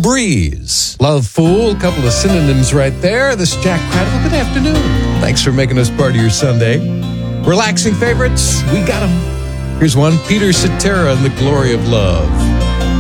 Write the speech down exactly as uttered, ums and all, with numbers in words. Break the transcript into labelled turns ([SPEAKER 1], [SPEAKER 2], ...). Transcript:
[SPEAKER 1] Breeze, Love Fool, a couple of synonyms right there. This is Jack Cradle. Good afternoon. Thanks for making us part of your Sunday. Relaxing favorites, we got them. Here's one, Peter Cetera and the Glory of Love.